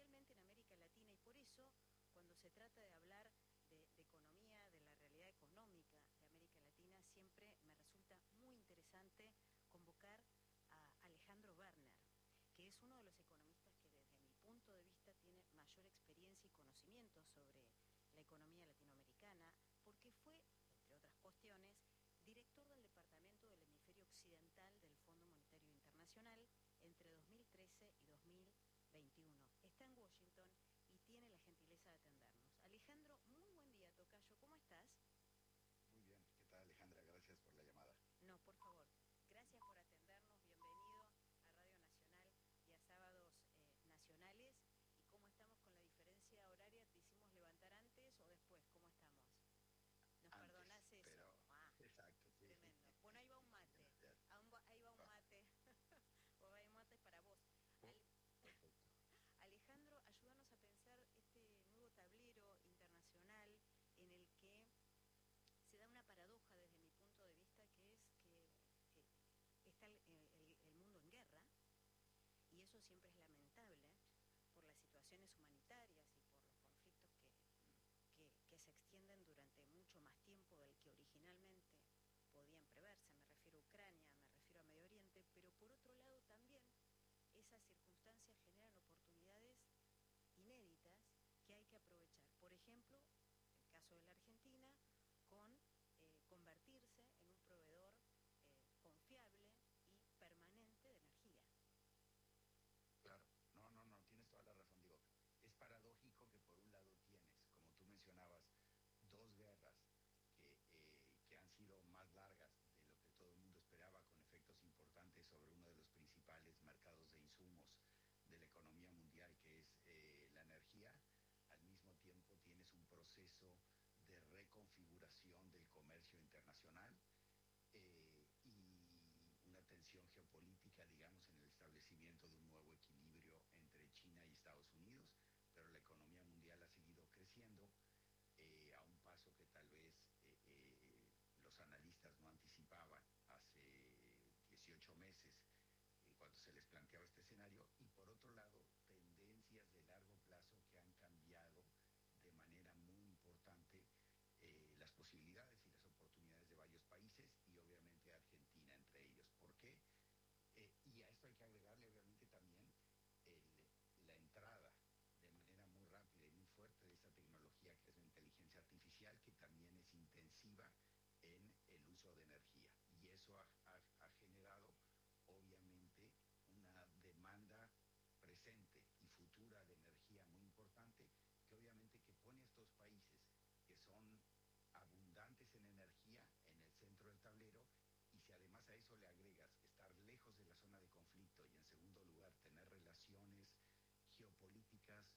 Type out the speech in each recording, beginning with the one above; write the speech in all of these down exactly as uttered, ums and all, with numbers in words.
especialmente en América Latina, y por eso cuando se trata de hablar de, de economía, de la realidad económica de América Latina, siempre me resulta muy interesante convocar a Alejandro Werner, que es uno de los economistas que desde mi punto de vista tiene mayor experiencia y conocimiento sobre la economía latinoamericana, porque fue, entre otras cuestiones, director del Departamento del Hemisferio Occidental del Fondo Monetario Internacional entre dos mil trece y dos mil veintiuno. Está en Washington y tiene la gentileza de atendernos. Alejandro, muy buen día, tocayo. ¿Cómo estás? Muy bien. ¿Qué tal, Alejandra? Gracias por la llamada. No, por favor. Gracias por atendernos. Bienvenido a Radio Nacional y a Sábados eh, Nacionales. ¿Y cómo estamos con la diferencia horaria? ¿Te hicimos levantar antes o después? ¿Cómo estamos? ¿Nos Antes, perdonás eso? pero... Ah, Exacto, sí. tremendo. Bueno, ahí va un mate. Gracias. Ahí va un Va. mate. O hay mates para vos. Oh, Ale- perfecto. Alejandro, ayúdanos a pensar este nuevo tablero internacional en el que se da una paradoja desde mi punto de vista, que es que eh, está el, el, el mundo en guerra, y eso siempre es lamentable por las situaciones humanitarias y por los conflictos que, que, que se extienden durante mucho más tiempo del que originalmente podían preverse. Me refiero a Ucrania, me refiero a Medio Oriente, pero por otro lado también esas circunstancias generan oportunidades inéditas que hay que aprovechar. Por ejemplo, el caso de la Argentina, con eh, convertirse en un proveedor eh, confiable y permanente de energía. Claro. No, no, no, tienes toda la razón. Digo, es paradójico que por un lado tienes, como tú mencionabas, dos guerras que, eh, que han sido más largas de lo que todo el mundo esperaba, con efectos importantes sobre uno de los principales mercados de insumos de la economía mundial, que es eh, la energía. Al mismo tiempo tienes un proceso de reconfiguración del comercio internacional eh, y una tensión geopolítica, digamos, en el establecimiento de un nuevo equilibrio entre China y Estados Unidos, pero la economía mundial ha seguido creciendo eh, a un paso que tal vez eh, eh, los analistas no anticipaban hace dieciocho meses eh, cuando se les planteaba este escenario, y por otro lado, tendencias de largo plazo que han cambiado de manera muy importante eh, las posibilidades y las oportunidades de varios países y obviamente Argentina entre ellos. ¿Por qué? Eh, y a esto hay que agregarle obviamente también el, la entrada de manera muy rápida y muy fuerte de esta tecnología que es la inteligencia artificial, que también es intensiva en el uso de energía. Y eso ha, ha, ha generado obviamente una demanda presente y futura de energía muy importante, que obviamente que pone a estos países que son abundantes en energía en el centro del tablero. Y si además a eso le agregas estar lejos de la zona de conflicto y en segundo lugar tener relaciones geopolíticas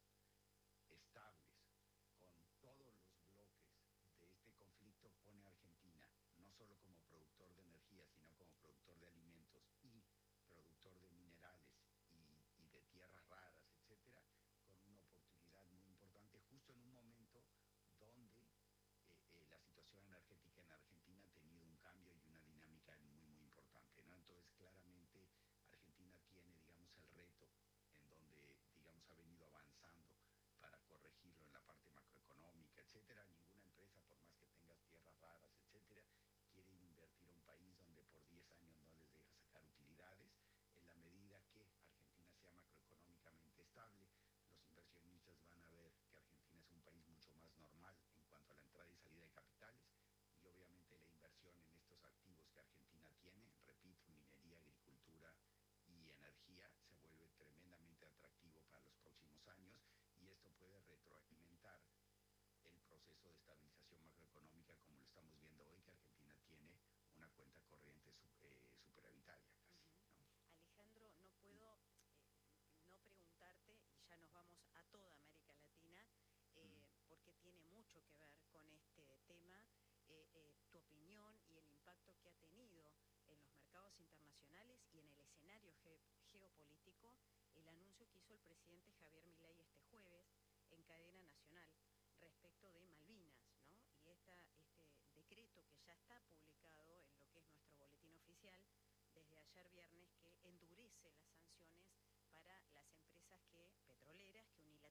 estables con todos los bloques de este conflicto, pone a Argentina no solo como productor de energía, sino como productor de alimentos y productor de minerales y, y de tierras raras, etcétera, con una oportunidad muy importante justo en un momento donde eh, eh, la situación energética en Argentina ha tenido un cambio y una dinámica muy, muy importante, ¿no? Entonces, claramente, Argentina tiene, digamos, el reto en donde, digamos, ha venido avanzando para corregirlo en la parte macroeconómica, etcétera. Ninguna empresa, por más que tengas tierras raras, etcétera, quiere invertir a un país donde por diez años no les deja sacar utilidades. En la medida que Argentina sea macroeconómicamente estable, los inversionistas van a ver que Argentina es un país mucho más normal en cuanto a la entrada y salida de capitales, y obviamente la inversión en estos activos que Argentina tiene, repito, minería, agricultura y energía, se vuelve tremendamente atractivo para los próximos años, y esto puede retroalimentar el proceso de estabilización macroeconómica como lo estamos viendo hoy, que Argentina tiene una cuenta corriente eh, superavitaria casi, ¿no? Alejandro, no puedo eh, no preguntarte, y ya nos vamos a toda América Latina, eh, Mm. porque tiene mucho que ver con este tema, eh, eh, tu opinión y el impacto que ha tenido en los mercados internacionales y en el escenario ge geopolítico el anuncio que hizo el presidente Javier Milei este jueves en cadena nacional respecto de Malvinas, ¿no? Y esta, este decreto que ya está publicado en lo que es nuestro boletín oficial desde ayer viernes, que endurece las sanciones para las empresas que petroleras que unilateralmente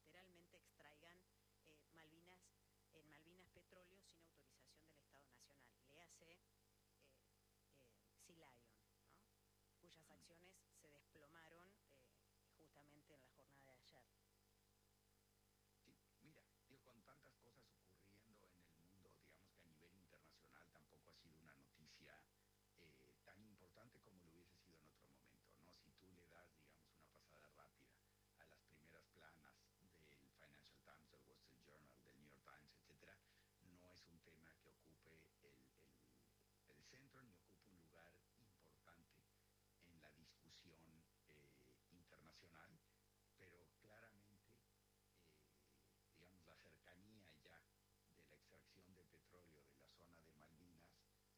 hace eh, eh, Sea Lion, ¿no? Cuyas acciones se desplomaron eh, justamente en la jornada de ayer. Sí, mira, digo, con tantas cosas ocurriendo en el mundo, digamos que a nivel internacional tampoco ha sido una noticia eh, tan importante como lo hubiese sido en otro momento, ¿no? Si tú le das, digamos, una pasada rápida a las primeras planas del Financial Times, del Wall Street Journal, del New York Times, etcétera, no es un tema que ocupe el, el, el centro ni ocupa un lugar importante en la discusión eh, internacional, pero claramente eh, digamos, la cercanía ya de la extracción de petróleo de la zona de Malvinas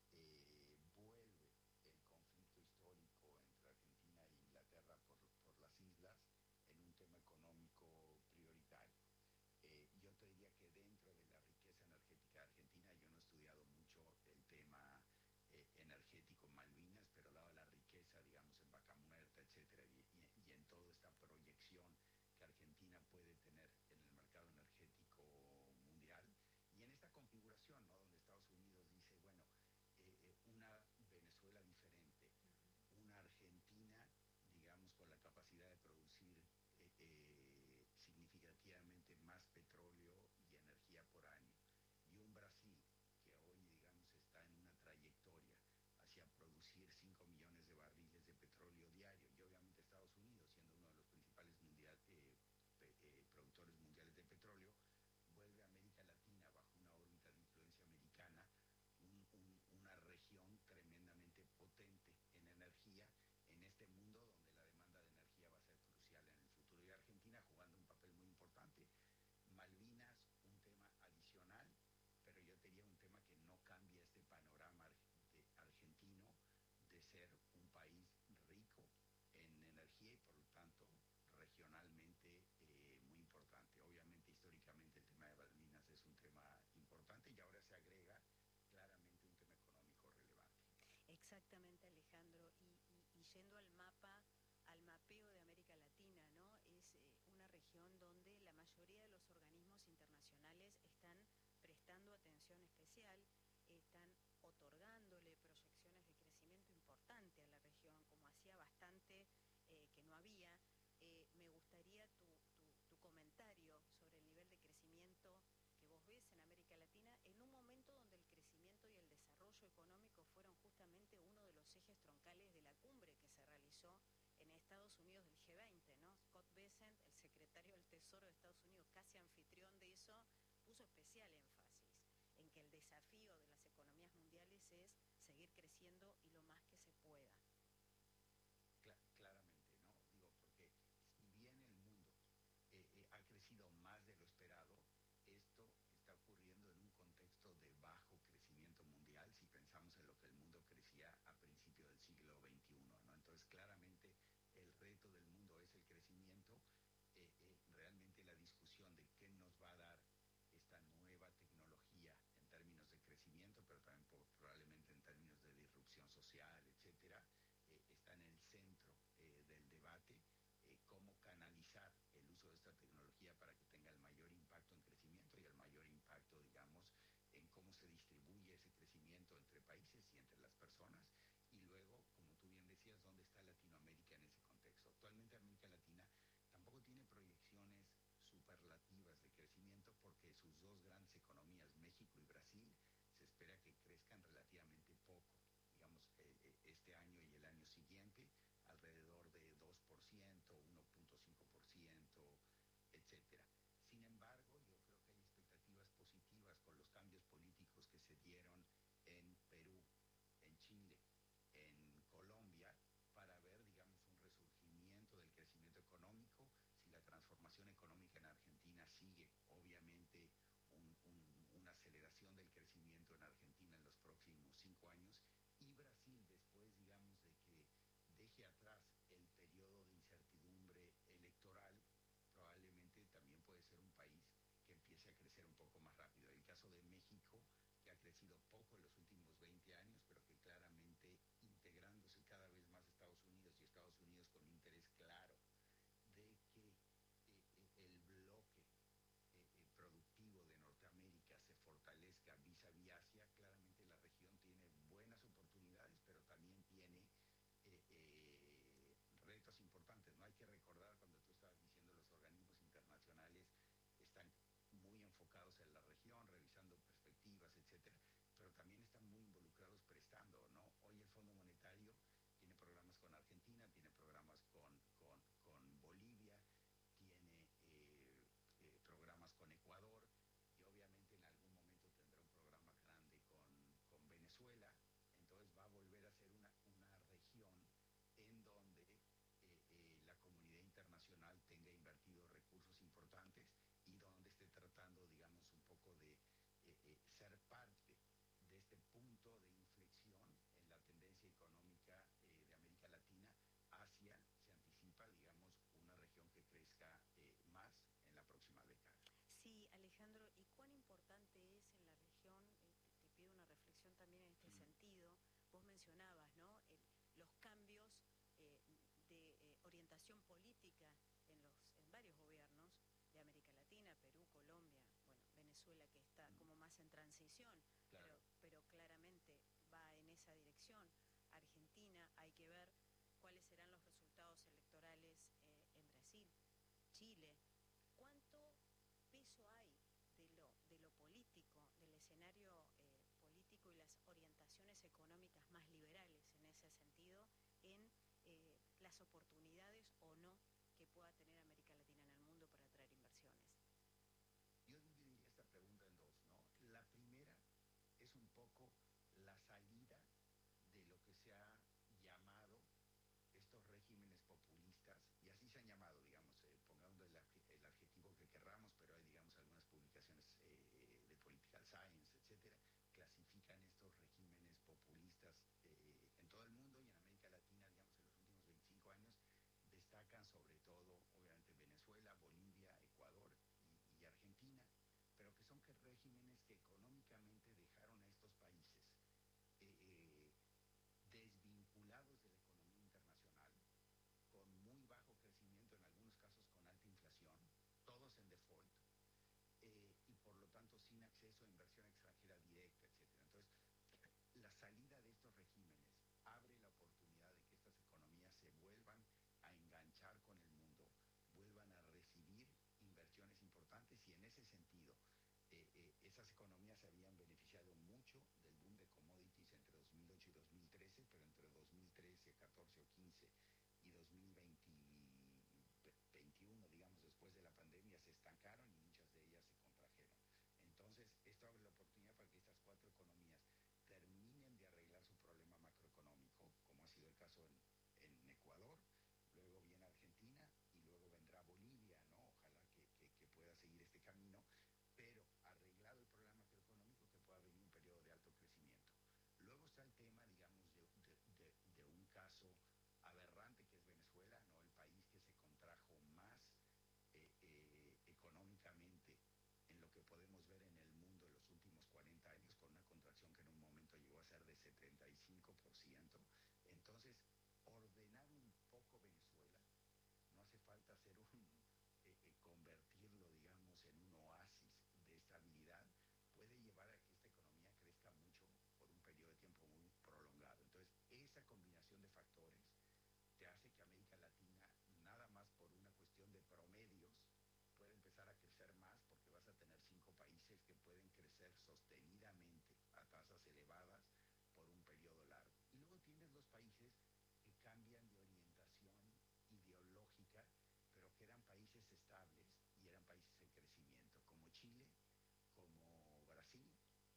eh, vuelve el conflicto histórico entre Argentina e Inglaterra por, por las islas en un tema económico prioritario. Eh, yo te diría que dentro de la riqueza energética de Argentina, yo no he estudiado mucho el tema eh, energético en Malvinas, pero dado la riqueza, digamos, en Vaca Muerta, etcétera, y, y, y en toda esta proyección que Argentina puede tener en el mercado energético mundial, y en esta configuración, ¿no? Donde Estados Unidos dice, bueno, eh, eh, una Venezuela diferente, Uh-huh. una Argentina, digamos, con la capacidad de producir eh, eh, significativamente más petróleo y energía por año, y un Brasil que hoy, digamos, está en una trayectoria hacia producir cinco millones de barriles de petróleo diario, y obviamente Estados Unidos, siendo uno de los principales mundial, eh, pe, eh, productores mundiales de petróleo, vuelve a América Latina bajo una órbita de influencia americana un, un, una región tremendamente potente en energía en este mundo donde la demanda de energía va a ser crucial en el futuro, y Argentina jugando un papel muy importante. Malvinas, un tema adicional, pero yo te diría un tema que no cambia este panorama de argentino de ser un país rico en energía y por lo tanto regionalmente eh, muy importante. Obviamente históricamente el tema de Malvinas es un tema importante y ahora se agrega claramente un tema económico relevante. Exactamente, Alejandro. Y, y, y yendo al mapa, al mapeo de América Latina, ¿no? Es eh, una región donde la mayoría de los organismos internacionales están prestando atención especial, están otorgándole proyecciones de crecimiento importante a la región, como hacía bastante eh, que no había. Eh, me gustaría tu, tu, tu comentario sobre el nivel de crecimiento que vos ves en América Latina en un momento donde el crecimiento y el desarrollo económico fueron justamente uno de los ejes troncales de la cumbre que se realizó en Estados Unidos del G veinte, ¿no? Scott Bessent, el secretario del Tesoro de Estados Unidos, casi anfitrión de eso, puso especial énfasis en que el desafío de las economías mundiales es seguir creciendo y lo más que se pueda. Cla claramente, ¿no? Digo, porque si bien el mundo eh, eh, ha crecido más de lo esperado, esto está ocurriendo en un contexto de bajo crecimiento mundial si pensamos en lo que el mundo crecía a principios del siglo veintiuno, ¿no? Entonces, claramente el reto del mundo es el crecimiento, eh, eh, realmente la discusión de qué nos va a dar esta nueva tecnología en términos de crecimiento, pero también por, probablemente en términos de disrupción social, etcétera, eh, está en el centro eh, del debate. Eh, cómo canalizar el uso de esta tecnología para que tenga el mayor impacto en crecimiento y el mayor impacto, digamos, en cómo se distribuye ese crecimiento entre países y entre las personas. Y luego, como tú bien decías, ¿dónde está Latinoamérica en ese contexto? Actualmente América Latina tampoco tiene proyecciones superlativas de crecimiento porque sus dos grandes economías, México y Brasil, se espera que crezcan relativamente poco, digamos, eh, este año y el año siguiente, alrededor de dos por ciento, uno punto cinco por ciento, etcétera. Sin embargo, yo creo que hay expectativas positivas con los cambios políticos que se dieron en Perú, en Chile, en Colombia, para ver, digamos, un resurgimiento del crecimiento económico, si la transformación económica en Argentina sigue, obviamente, un, un, una aceleración del crecimiento en Argentina en los próximos cinco años, y Brasil, después, digamos, de que deje atrás el periodo de incertidumbre electoral, probablemente también puede ser un país que empiece a crecer un poco más rápido. El caso de México, que ha crecido poco en los últimos veinte años, pero que claramente integrándose cada vez más a Estados Unidos y Estados Unidos con un interés claro de que eh, eh, el bloque eh, eh, productivo de Norteamérica se fortalezca vis a vis Asia, claramente la región tiene Alejandro, ¿y cuán importante es en la región? Eh, te, te pido una reflexión también en este Mm. sentido. Vos mencionabas, ¿no? El- los cambios eh, de eh, orientación política en, los, en varios gobiernos de América Latina, Perú, Colombia, bueno, Venezuela que está Mm. como más en transición, Claro. pero, pero claramente va en esa dirección. Argentina, hay que ver cuáles serán los resultados electorales eh, en Brasil, Chile. ¿Cuánto peso hay de lo, de lo político, del escenario eh, político y las orientaciones económicas más liberales en ese sentido, en eh, las oportunidades o no que pueda tener América Latina en el mundo para atraer inversiones? Yo dividiría esta pregunta en dos, ¿no? La primera es un poco la salida de lo que se ha llamado estos regímenes populistas, y así se han llamado, digamos, eh, pongamos el, el, adjetivo que querramos, pero hay, digamos, algunas publicaciones eh, de Political Science, etcétera, clasifican estos regímenes populistas eh, en todo el mundo y en América Latina, digamos, en los últimos veinticinco años, destacan sobre todo, obviamente, Venezuela, Bolivia, Ecuador y, y Argentina, pero que son que regímenes que económicamente dejaron a estos países eh, eh, desvinculados de la economía internacional, con muy bajo crecimiento, en algunos casos con alta inflación, todos en default, eh, y por lo tanto sin acceso a inversión extranjera directa, etcétera. Entonces, la salida de estos regímenes abre la oportunidad de que estas economías se vuelvan a enganchar con el mundo, vuelvan a recibir inversiones importantes, y en ese sentido, eh, eh, esas economías se habían beneficiado mucho del boom de commodities entre dos mil ocho y dos mil trece, pero entre dos mil trece, catorce o quince y dos mil veintiuno, digamos, después de la pandemia, se estancaron y muchas de ellas se contrajeron. Entonces, esto abre la oportunidad para que estas cuatro economías terminen de arreglar su problema macroeconómico, como ha sido el caso en, en Ecuador, luego viene Argentina y luego vendrá Bolivia, ¿no? Ojalá que, que, que pueda seguir este camino, pero arreglado el problema macroeconómico, que pueda venir un periodo de alto crecimiento. Luego está el tema, digamos, de, de, de, de un caso aberrante que es Venezuela, ¿no? El país que se contrajo más eh, eh, económicamente en lo que podemos ver en el mundo en los últimos cuarenta años, con una contracción que en un momento llegó a ser de setenta y cinco por ciento. Entonces, ordenar un poco Venezuela, no hace falta hacer un, eh, eh, convertirlo, digamos, en un oasis de estabilidad, puede llevar a que esta economía crezca mucho por un periodo de tiempo muy prolongado. Entonces, esa combinación de factores te hace que América Latina, nada más por una cuestión de promedios, puede empezar a crecer más, porque vas a tener cinco países que pueden crecer sostenidamente a tasas elevadas por un periodo largo. Y luego tienes los países que cambian de orientación ideológica, pero que eran países estables y eran países en crecimiento, como Chile, como Brasil,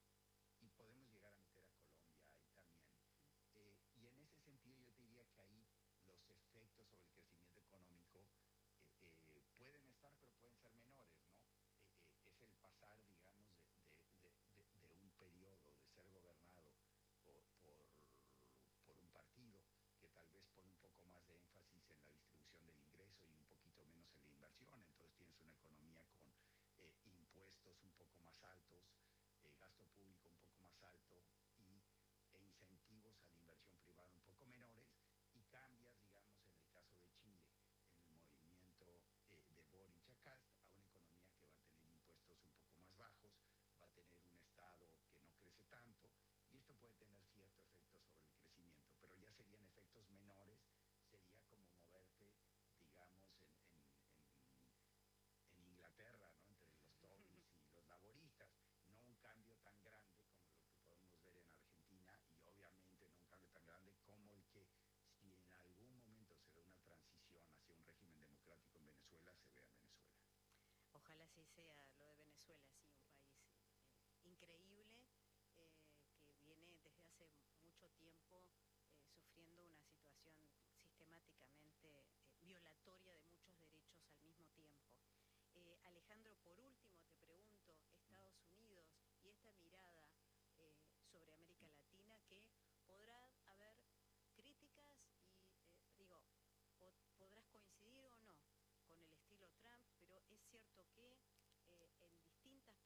y podemos llegar a meter a Colombia ahí también. Eh, y en ese sentido yo te diría que ahí los efectos sobre el crecimiento económico eh, eh, pueden estar, pero pueden ser menores, ¿no? Eh, eh, es el pasar, digamos, de, de, de, de, de un periodo de ser gobernado por, por, por un partido que tal vez pone un poco más de énfasis en la distribución del ingreso y un poquito menos en la inversión. Entonces tienes una economía con eh, impuestos un poco más altos, eh, gasto público un poco más alto y e incentivos a la inversión privada un poco menores, y cambias, digamos, en el caso de Chile, en el movimiento eh, de Boric a Kast, a una economía que va a tener impuestos un poco más bajos, va a tener un Estado que no crece tanto, y esto puede tener cierto efecto sobre el crecimiento, pero ya serían efectos menores, sería como moverte, digamos, en, en, en, en Inglaterra, ¿no? Entre los Tories y los laboristas, no un cambio tan grande como lo que podemos ver en Argentina, y obviamente no un cambio tan grande como el que, si en algún momento se da una transición hacia un régimen democrático en Venezuela, se vea en Venezuela. Ojalá sí sea lo de Venezuela, sí, un país eh, increíble, eh, que viene desde hace mucho tiempo eh, sufriendo una situación sistemáticamente eh, violatoria de muchos derechos al mismo tiempo. Eh, Alejandro, por último te pregunto, Estados Unidos y esta mirada eh, sobre América Latina, que podrá haber críticas y, eh, digo, pod podrás coincidir o no con el estilo Trump, pero es cierto que eh, en distintas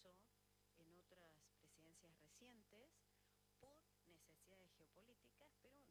pasó en otras presidencias recientes por necesidades geopolíticas, pero